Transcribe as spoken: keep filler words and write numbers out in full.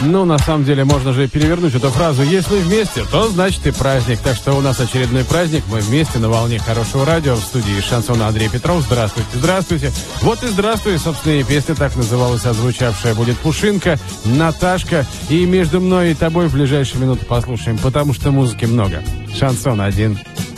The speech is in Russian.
Ну, на самом деле, можно же перевернуть эту фразу. Если вместе, то значит и праздник. Так что у нас очередной праздник. Мы вместе на волне хорошего радио. В студии шансона Андрей Петров. Здравствуйте, здравствуйте. Вот и здравствуй, собственно, и песня так называлась, озвучавшая будет Пушинка, Наташка. И между мной и тобой в ближайшие минуты послушаем, потому что музыки много. Шансон один.